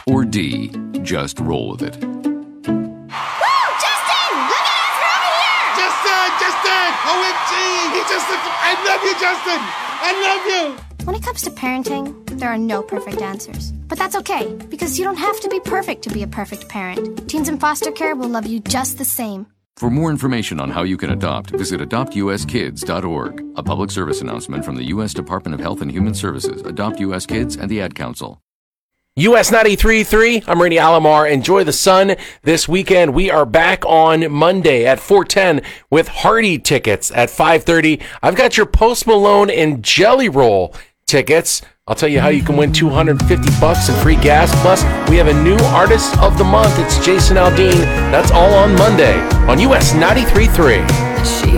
Or D, just roll with it? Woo! Justin! Look at us! We're over here! Justin! OMG! I love you, Justin! I love you! When it comes to parenting, there are no perfect answers. But that's okay, because you don't have to be perfect to be a perfect parent. Teens in foster care will love you just the same. For more information on how you can adopt, visit adoptuskids.org. A public service announcement from the U.S. Department of Health and Human Services, Adopt U.S. Kids, and the Ad Council. US 93.3, I'm Randy Alomar. Enjoy the sun this weekend. We are back on Monday at 4:10 with Hardy tickets at 5:30. I've got your Post Malone and Jelly Roll tickets. I'll tell you how you can win $250 in free gas. Plus, we have a new Artist of the Month. It's Jason Aldean. That's all on Monday on US 93.3. She